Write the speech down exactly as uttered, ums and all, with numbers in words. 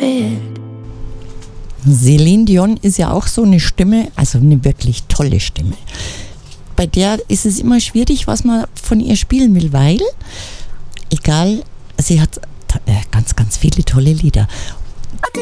bed. Celine Dion ist ja auch so eine Stimme, also eine wirklich tolle Stimme. Bei der ist es immer schwierig, was man von ihr spielen will, weil, egal, sie hat äh, ganz, ganz viele tolle Lieder.